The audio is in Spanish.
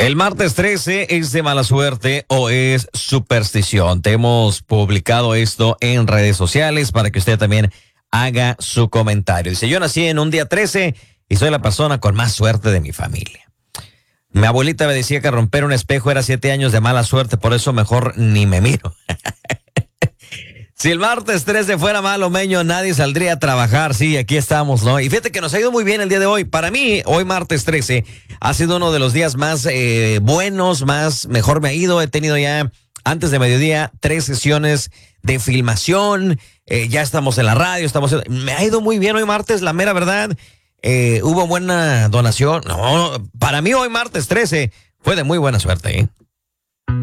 El martes 13 es de mala suerte o es superstición. Te hemos publicado esto en redes sociales para que usted también haga su comentario. Dice, yo nací en un día 13 y soy la persona con más suerte de mi familia. Mi abuelita me decía que romper un espejo era 7 años de mala suerte, por eso mejor ni me miro. Si el martes 13 fuera malo, Meño, nadie saldría a trabajar. Sí, aquí estamos, ¿no? Y fíjate que nos ha ido muy bien el día de hoy. Para mí, hoy martes 13 ha sido uno de los días más buenos, mejor me ha ido. He tenido ya, antes de mediodía, 3 sesiones de filmación. Ya estamos en la radio, me ha ido muy bien hoy martes, la mera verdad. Hubo buena donación. No, para mí hoy martes 13 fue de muy buena suerte, ¿eh?